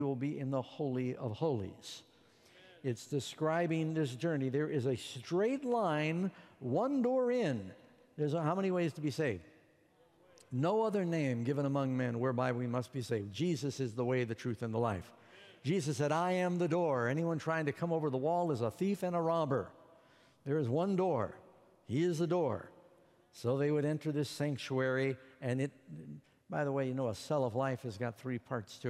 will be in the Holy of Holies. It's describing this journey. There is a straight line, one door in. There's how many ways to be saved? No other name given among men whereby we must be saved. Jesus is the way, the truth, and the life. Jesus said, I am the door. Anyone trying to come over the wall is a thief and a robber. There is one door. He is the door. So they would enter this sanctuary, and by the way, a cell of life has got 3 parts to it.